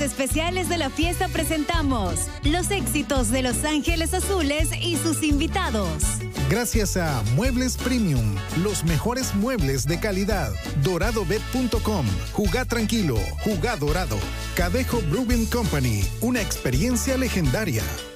especiales de la fiesta presentamos los éxitos de Los Ángeles Azules y sus invitados. Gracias a Muebles Premium, los mejores muebles de calidad. DoradoBet.com, jugá tranquilo, jugá dorado. Cadejo Brewing Company, una experiencia legendaria.